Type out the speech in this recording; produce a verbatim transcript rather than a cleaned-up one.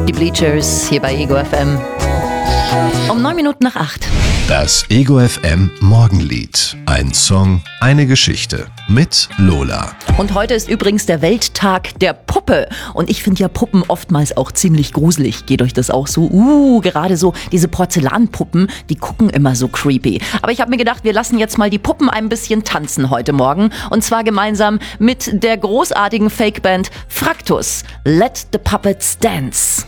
Die Bleachers hier bei Ego F M. Um neun Minuten nach acht. Das Ego F M Morgenlied. Ein Song, eine Geschichte. Mit Lola. Und heute ist übrigens der Welttag der Puppe. Und ich finde ja Puppen oftmals auch ziemlich gruselig. Geht euch das auch so? Uh, gerade so diese Porzellanpuppen, die gucken immer so creepy. Aber ich habe mir gedacht, wir lassen jetzt mal die Puppen ein bisschen tanzen heute Morgen. Und zwar gemeinsam mit der großartigen Fake-Band Fraktus. Let the Puppets Dance.